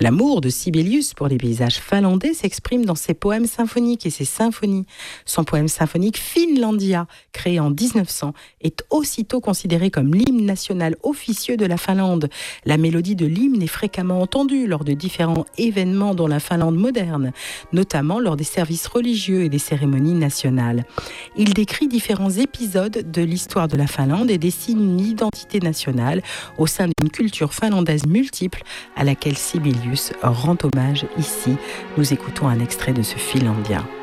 L'amour de Sibelius pour les paysages finlandais s'exprime dans ses poèmes symphoniques et ses symphonies. Son poème symphonique Finlandia, créé en 1900, est aussitôt considéré comme l'hymne national officieux de la Finlande. La mélodie de l'hymne est fréquemment entendue lors de différents événements dans la Finlande moderne, notamment lors des services religieux et des cérémonies nationales. Il décrit différents épisodes de l'histoire de la Finlande et dessine une identité nationale au sein d'une culture finlandaise multiple à laquelle Sibelius rend hommage ici. Nous écoutons un extrait de ce Finlandia.